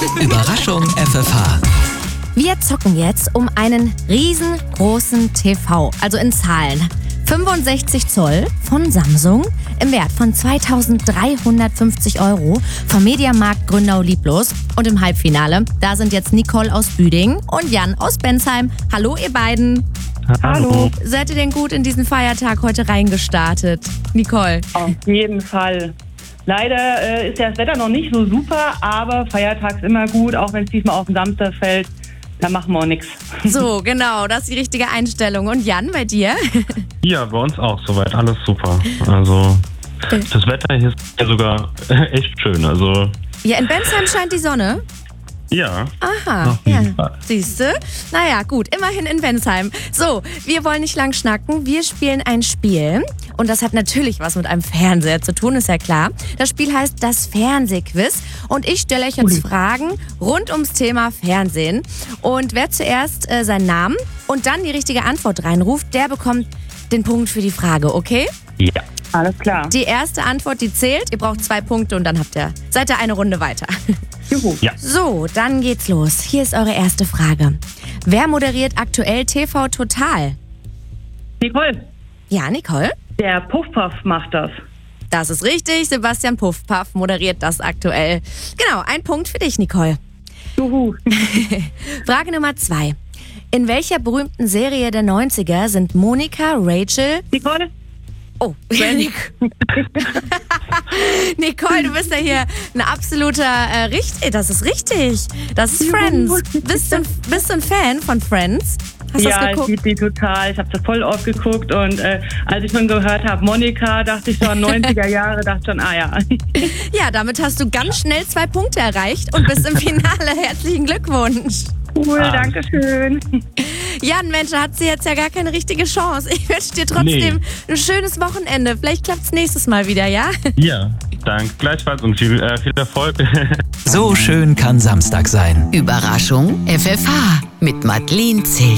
Überraschung FFH. Wir zocken jetzt um einen riesengroßen TV, also in Zahlen. 65 Zoll von Samsung im Wert von 2.350 € vom Mediamarkt Grünau-Lieblos. Und im Halbfinale, da sind jetzt Nicole aus Büdingen und Jan aus Bensheim. Hallo ihr beiden. Hallo. Seid ihr denn gut in diesen Feiertag heute reingestartet? Nicole? Auf jeden Fall. Leider ist ja das Wetter noch nicht so super, aber Feiertags immer gut, auch wenn es diesmal auf den Samstag fällt. Da machen wir auch nichts. So, genau, das ist die richtige Einstellung. Und Jan, bei dir? Ja, bei uns auch soweit. Alles super. Also, das Wetter hier ist ja sogar echt schön. Also, Ja, in Bensheim scheint die Sonne. ja. Aha, Auf jeden ja. Fall. Siehste? Naja, gut, immerhin in Bensheim. So, wir wollen nicht lang schnacken. Wir spielen ein Spiel. Und das hat natürlich was mit einem Fernseher zu tun, ist ja klar. Das Spiel heißt das Fernsehquiz. Und ich stelle euch jetzt Fragen rund ums Thema Fernsehen. Und wer zuerst seinen Namen und dann die richtige Antwort reinruft, der bekommt den Punkt für die Frage, okay? Ja. Alles klar. Die erste Antwort, die zählt. Ihr braucht 2 Punkte und dann seid ihr eine Runde weiter. Juhu. Ja. So, dann geht's los. Hier ist eure erste Frage. Wer moderiert aktuell TV Total? Nicole, Ja, Nicole? der Puffpuff macht das. Das ist richtig. Sebastian Puffpaff moderiert das aktuell. Genau, 1 Punkt für dich, Nicole. Juhu. Frage Nummer 2. In welcher berühmten Serie der 90er sind Monika, Rachel... Nicole, Oh, Nicole, du bist ja hier ein absoluter das ist richtig. Das ist Friends. Bist du ein Fan von Friends? Hast du ja, das ich geguckt? liebe die total. Ich habe das voll oft geguckt und als ich schon gehört habe, Monika, dachte ich schon 90er Jahre, dachte schon, ja. Ja, damit hast du ganz schnell 2 Punkte erreicht und bist im Finale. Herzlichen Glückwunsch. Cool, danke schön. Jan, Mensch, da hat sie jetzt ja gar keine richtige Chance. Ich wünsche dir trotzdem ein schönes Wochenende. Vielleicht klappt es nächstes Mal wieder, ja? Ja, danke. Gleichfalls und viel Erfolg. So schön kann Samstag sein. Überraschung FFH mit Madeleine Zell.